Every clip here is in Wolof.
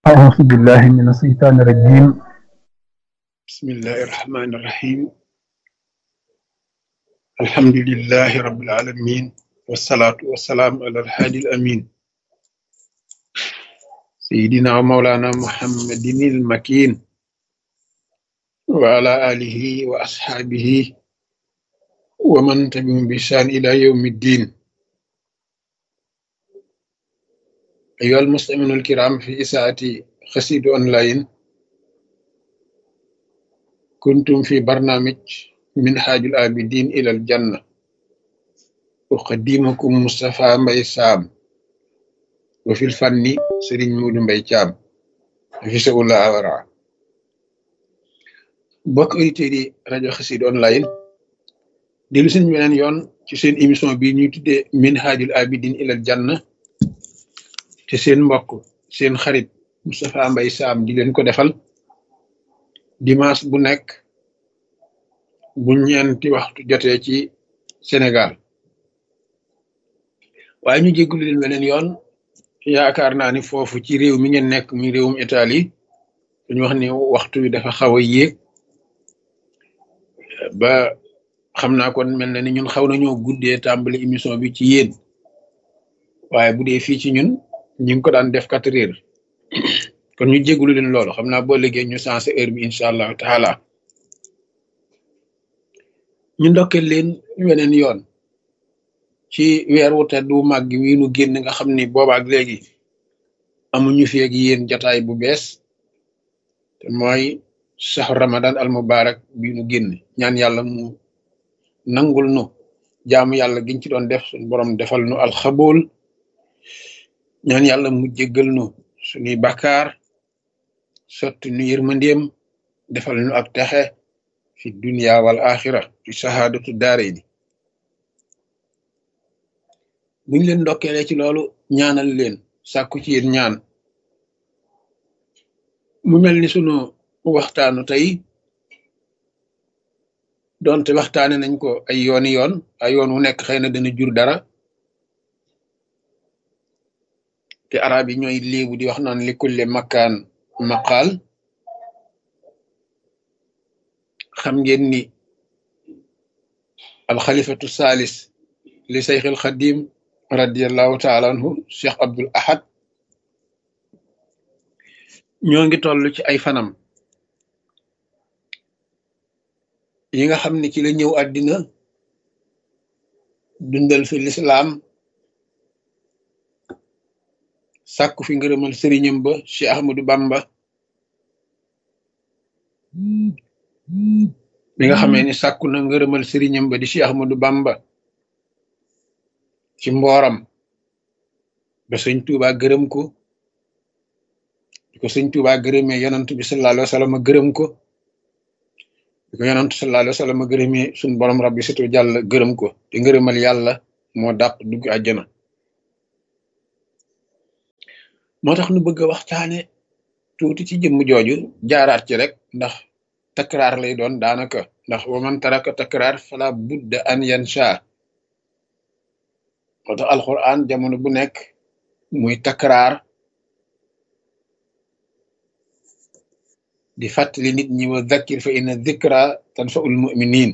أعوذ بالله من الشيطان الرجيم. بسم الله الرحمن الرحيم. الحمد لله رب العالمين، والصلاة والسلام على الهادي الأمين سيدنا ومولانا محمد المكين وعلى آله وأصحابه ومن تبعهم بإحسان إلى يوم الدين. أيها المستمعون الكرام، في إساءة قصيدة أونلاين كنتم في برنامج منهاج العابدين إلى الجنة، أقدمكم مصطفى مباي سام، وفي الفن سيرين مودو مباي thiam fi sawla awara. Mbokk auditeurs yi rajo Xassida online dellu seen beneen yoon ci seen émission bi ñuy tuddee minhajul abidin ilal janna, te seen mbokk seen xarit Moustapha Mbaye Sam di leen ko defal dimanche bu nekk bu ñeenti waxtu jotee ci Sénégal. waaye ñu jéggulu leen beneen yoon, yaakaar naa ni foofu ci réew mi ngeen nekk muy réewum Italie dañu wax ni waxtu wi dafa xaw a yéeg ba xam naa kon mel na ni ñun xaw nañoo guddee tàmbali émission bi ci yéen, waaye bu dee fii ci ñun ñu ngi ko daan def 4 heures, kon ñu jéggulu leen loolu. xam naa boo liggéey ñu sensé heure bi incha allahu taala. ñu ndokkeel leen weneen yoon ci weer wu tedd wu màgg wi nu génn, nga xam ni boobaak léegi amuñu fi ak yéen jataay bu bees, te mooy saxu ramadan al mubarak bi nu génn. ñaan yàlla mu nangul nu jaamu yàlla giñ ci doon def, suñu borom defal nu alxabool. ñaan yàlla mu jéggal nu suñuy bakkaar, sotti nu yërmandeem, defal nu ak texe fi dunya wal axira fi sahaadatu daarayni. buñ leen ndokkeelee ci loolu, ñaanal leen, sàkku ci yéen ñaan. mu mel ni sunu waxtaanu tey, donte waxtaane nañ ko ay yooni yoon, ay yoon wu nekk xëy na dana jur dara, te arab yi ñooy léebu di wax naan li kulle makkaan maqaal. xam ngeen ni alxalifatu salis li sayxil xadim radiallahu taala anhu, cheikh Abdul Ahad, ñoo ngi toll ci ay fanam yi nga xam ne ci la ñëw àddina, dundal fi lislaam, sàkku fi ngërëmal sëriñam ba Cheikh Ahmadou Bamba. bi nga xamee ni sàkku na ngërëmal sëriñam ba di Cheikh Ahmadou Bamba ci mbooram, ba sëñ Tuubaa gërëm ko, di ko sëñ Tuubaa gërëmee yonant bi sallallahu alayhi wa sallam gërëm ko, di ko yonant sallallahu alayhi wa sallam gërëmee suñ borom rabbi situ jàll gërëm ko, te ngërëmal yàlla moo dàq dugg àjjana. moo tax nu bëgg a waxtaane tuuti ci jëmm jooju, jaaraat ci rek ndax takraar lay doon daanaka, ndax wa man taraka takraar fala budda an yansha. moo tax alquran jamono bu nekk muy takraar di fàttali nit ñi, wa dhakkir fa inna dhikra tanfa'ul mu'minin.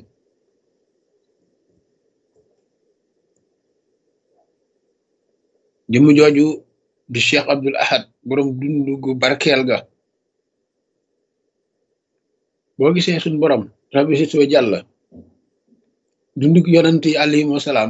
jëmm jooju di Cheikh Abdul Ahad, borom dundu gu barkeel ga. boo gisee suñ borom rabbi si soo jàll dundug yonent yi alayhim wasalaam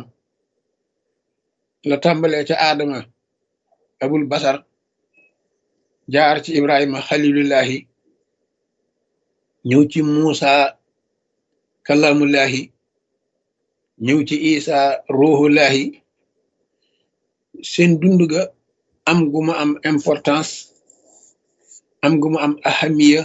la tàmbalee ca aadama abul basar, jaar ci ibrahima xalilullahi, ñëw ci muusa kalamullahi, ñëw ci isa ruhullahi. seen dund ga am gu ma am importance, am gu ma am ahamiya,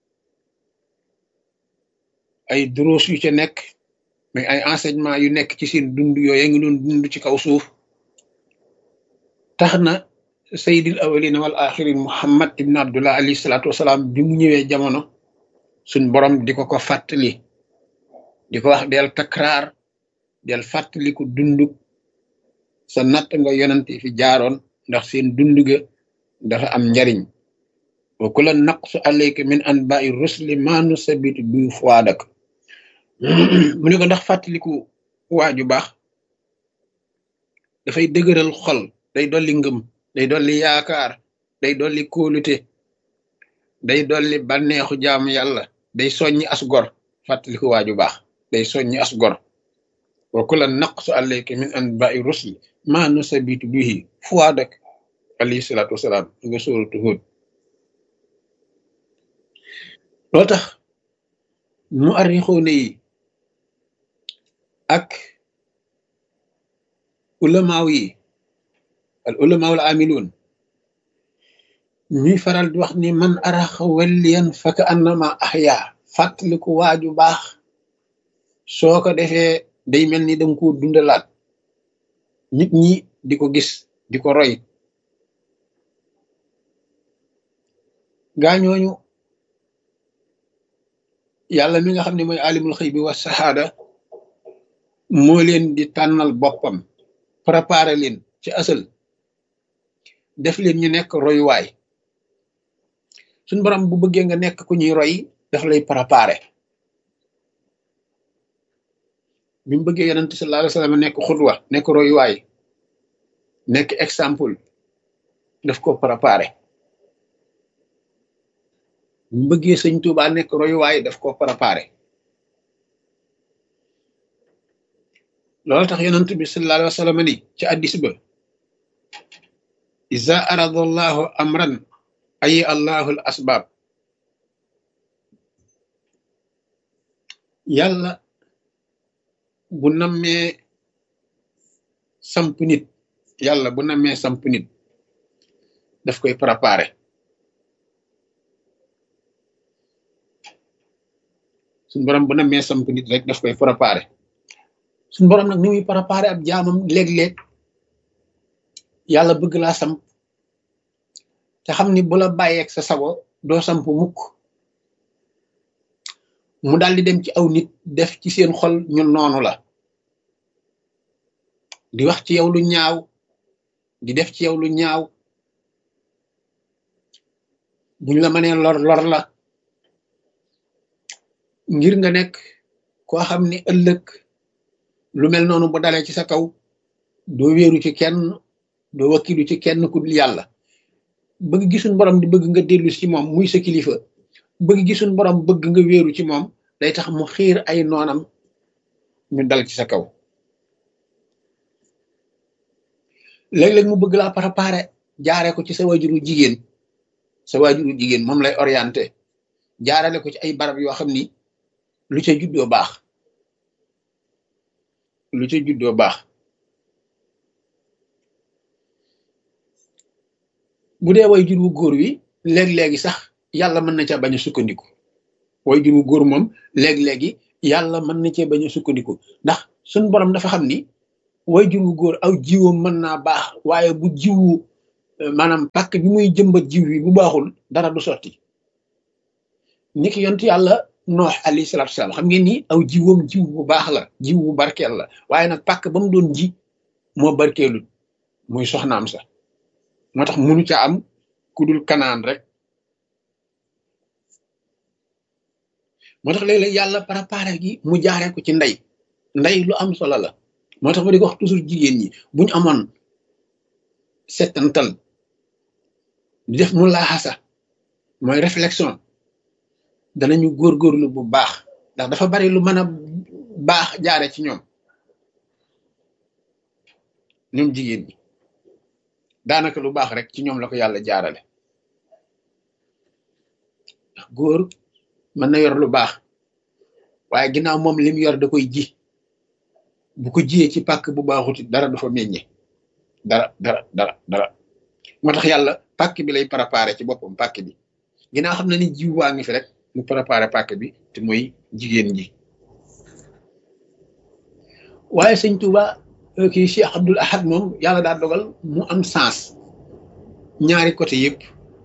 ay duruus yu ca nekk, mais ay enseignement yu nekk ci seen dund yooyu ngi doon dund ci kaw suuf, tax na sayyidil awwalina wal axirin muhammad ibn abdullah alayhi salaatu wasalaam bi mu ñëwee jamono, suñ borom di ko fàttali, di ko wax del takraar, del fàttali ko dundug sa natt nga yonent fi jaaroon, ndax seen dund ga dafa am njariñ. wa kullan naqsu alayka min anba'i rusli ma nusabitu bi fuadak mu ne ko ndax fàttaliku waaju baax dafay dëgëral xol, day dolli ngëm, day dolli yaakaar, day dolli kóolute, day dolli bànneexu jaamu yàlla, day soññi as gor. fàttaliku waaju baax day soññi as gor. wa kullan naqsu alayka min anba'i rusli ma nusabitu bihi fuadak alayhi salaatu wasalaam nga sóoratu Hud. loo tax mu arrixoone yi ak ulamaaw yi al ulamaaw al amiluun ñuy faral di wax ni man araxa walliyan faka annama ahya. fàttaliku waaju baax soo ko defee day mel ni danga ko dundalaat, nit ñi di ko gis di ko roy. gaañooñu yàlla mi nga xam ne mooy alimul xëy bi wa saxaada moo leen di tànnal boppam, préparé leen ci asal, def leen ñu nekk royuwaay. suñ borom bu bëggee nga nekk ku ñuy roy daf lay préparé. bi mu bëggee yonent sallallahu alayhi wa sallam nekk xudwa, nekk royuwaay, nekk exemple, daf ko préparé. bi mu bëggee sëñ Tuubaa nekk royuwaay daf ko préparé. loolu tax yonent bi sallallahu alayhi wa sallam ni ci addis ba iza arada allahu amran ayi allahu al asbab. yàlla bu nammee samp nit, yàlla bu nammee samp nit daf koy préparé. suñ borom bu nammee samp nit rek daf koy préparé. suñ borom nag ni muy préparé ab jaamam léeg-léeg yàlla bëgg laa samp te xam ni bu la bàyyeeg sa sago doo samp mukk, mu daal di dem ci aw nit def ci seen xol ñu noonu la, di wax ci yow lu ñaaw, di def ci yow lu ñaaw, buñ la mënee lor lor la, ngir nga nekk koo xam ni ëllëg lu mel noonu bu dalee ci sa kaw doo wéeru ci kenn, doo wakkilu ci kenn ku dul yàlla. bëgg gisuñ borom di bëgg nga dellu ci moom muy sa kilifa, bëgg gisuñ borom bëgg nga wéeru ci moom, day tax mu xiir ay noonam ñu dal ci sa kaw. léeg-léeg mu bëgg laa préparé jaare ko ci sa waajuru jigéen, sa waajuru jigéen moom lay orienté jaarale ko ci ay barab yoo xam ni lu ca juddoo baax, lu ca juddoo baax. bu dee waajur wu góor wi léeg-léegi sax yàlla mën na ca bañ a sukkandiku. waajur wu góor moom léeg-léegi yàlla mën na cee bañ a sukkandiku, ndax suñ borom dafa xam ni waajur wu góor aw jiwam mën naa baax, waaye bu jiwu maanaam pàkk bi muy jëmbat jiw wi bu baaxul dara du sotti. niki yontu yàlla noox alayhi salaatu wasalaam xam ngeen ni aw jiwam jiw bu baax la, jiw bu barkeel la, waaye nag pàkk ba mu doon ji moo barkeelul, muy soxnaam sa. moo tax munu ca am ku dul kanaan rek. moo tax léeg-léeg yàlla préparé gi mu jaaree ko ci ndey lu am solo la. moo tax ma di ko wax toujours jigéen ñi buñ amoon settantal di def mu laaxasa mooy réflexion, danañu góorgóorlu bu baax, ndax dafa bari lu mën a baax jaare ci ñoom jigéen ñi. daanaka lu baax rek ci ñoom la ko yàlla jaarale. ndax góor mën na yor lu baax, waaye ginnaaw moom lim yor da koy ji, bu ko jiyee ci pàkk bu baaxuti dara du fa meññe, dara. moo tax yàlla pàkk bi lay préparé ci boppam, pàkk bi ginnaaw xam na ni jiw waa ngi fi rek mu préparé pàkk bi te mooy jigéen ji. waaye sëñ Tuuba kii Cheikh Abdoul Ahad moom yàlla daa dogal mu am sens ñaari côté yëpp.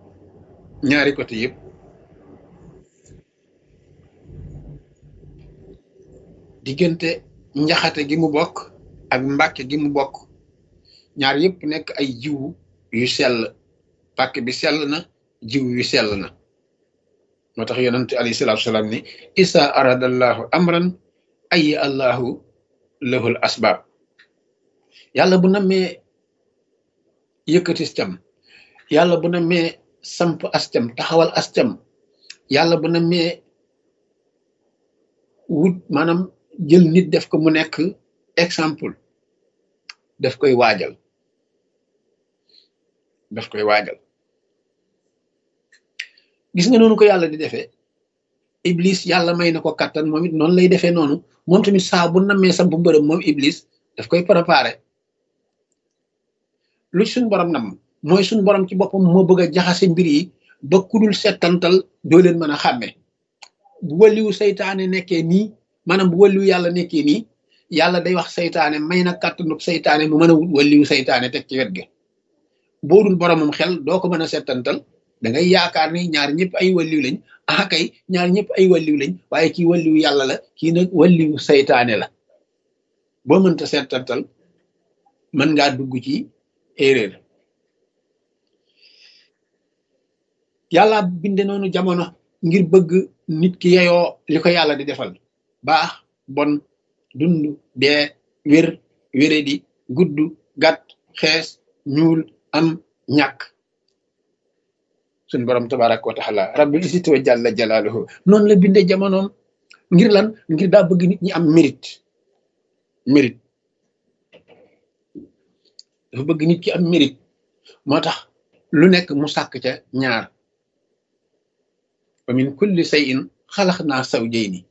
diggante njaxate gi mu bokk ak mbàkke gi mu bokk, ñaar yëpp nekk ay jiwu yu sell. pàkk bi sell na, jiw wi sell na moo tax yonent alayhi salaatu salaam ni isa aradallahu amran ayi allahu lahul asbaab yàlla bu nammee yëkkati cam yàlla bu nammee samp ascam taxawal ascam yàlla bu nammee wut maanaam jël nit def ko mu nekk exemple daf koy waajal gis nga noonu ko yàlla di defee iblis yàlla may na ko kattan moom it noonu lay defee noonu moom tamit saa bu nammee samp mbërëm moom iblis daf koy préparé lu suñ borom nam mooy suñ borom ci boppam moo bëgg a jaxase mbir yi ba kudul settantal doo leen mën a xàmme bu wàlliwu saytaane nekkee nii maanaam bu wàlliwu yàlla nekkee nii yàlla day wax saytaane may na kàttanub saytaane mu mën a wut wàlliwu saytaane teg ci wet ga boo dul boromam xel doo ko mën a settantal da ngay yaakaar ni ñaar ñëpp ay wàlliw lañ ah kay ñaar ñëpp ay wàlliw lañ waaye kii wàlliwu yàlla la kii nag wàlliwu saytaane la boo mënta settantal mën ngaa dugg ci erreur yàlla binde noonu jamono ngir bëgg nit ki yeyoo li ko yàlla di defal baax bon dund dee wér wéredi gudd gàtt xees ñuul am ñàkk suñ borom tabaraka wa taala rabbil izzati wa jalla jalaaluhu noonu la binde jamonoom ngir lan ngir daa bëgg nit ñi am mérite dafa bëgg nit ki am mérite moo tax lu nekk mu sàkk ca ñaar wa min kulli shay'in xalaqnaa zawjayni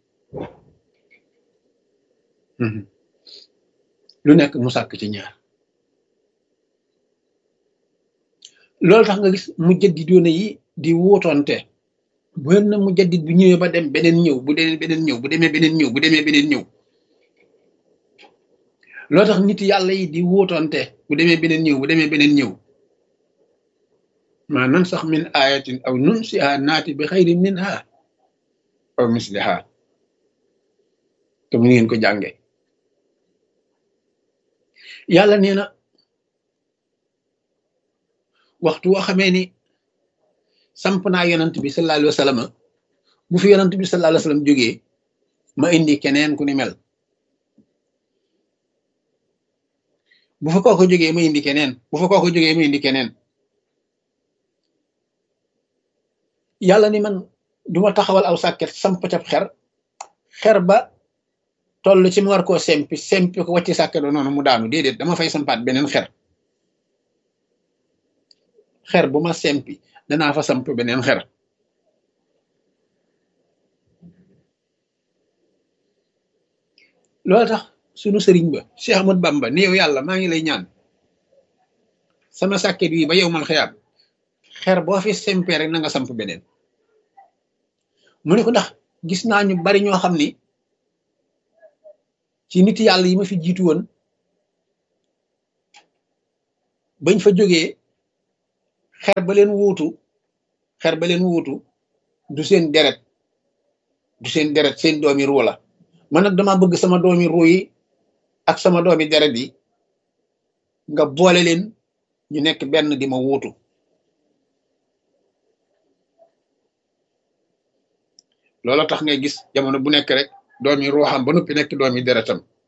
lu nekk mu sàkk ci ñaar loolu tax nga gis mujjaddidoona yi di wuutoonte bu na mujaddid bu ñëwee ba dem beneen ñëw bu demee beneen ñëw bu demee beneen ñëw bu demee beneen ñëw loolu tax nit yàlla yi di wuutoonte bu demee beneen ñëw bu demee beneen ñëw maa nan sax min ayatin aw nunsiha naati bi xayrin minha aw misliha te mu ngeen ko jànge yàlla nee na waxtu woo xamee ni samp naa yonant bi sallallahu alayhi wa sallam bu fi yonant bi sallallahu alayhi wa sallam jógee ma indi keneen ku ni mel bu fa kooko jógee ma indi keneen bu fa kooko jógee ma indi keneen yàlla ni man duma taxawal aw sàkket samp ca xer ba toll ci mu war koo sempi ko wàcci sàkket do noonu mu daanu déedéet dama fay sampaat beneen xer bu ma sempi danaa fa samp beneen xer loolu tax sunu sëriñ ba Cheikh Ahmad Bamba ni yow yàlla maa ngi lay ñaan sama sàkket wi ba yow mal xiyaam xer boo fi sempee rek na nga samp beneen mu ne ko ndax gis naa ñu bari ñoo xam ni ci nit yàlla yi ma fi jiitu woon bañ fa jógee xer ba leen wuutu du seen deret seen doomi ruu la man nag dama bëgg sama doomi ruu yi ak sama doomi deret yi nga boole leen ñu nekk benn di ma wuutu loolu tax ngay gis jamono bu nekk rek doomi ruuxam ba noppi nekk doomi deretam